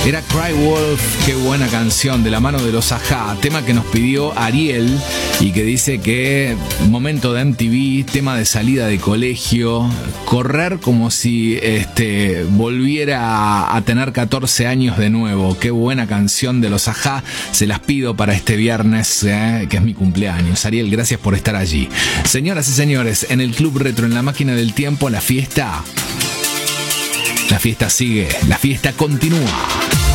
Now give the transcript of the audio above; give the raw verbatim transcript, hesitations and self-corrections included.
Era Cry Wolf, qué buena canción, de la mano de los Ajá, tema que nos pidió Ariel y que dice que momento de M T V, tema de salida de colegio, correr como si este, volviera a tener catorce años de nuevo. Qué buena canción de los Ajá, se las pido para este viernes, eh, que es mi cumpleaños. Ariel, gracias por estar allí. Señoras y señores, en el Club Retro, en la máquina del tiempo, la fiesta... La fiesta sigue, la fiesta continúa.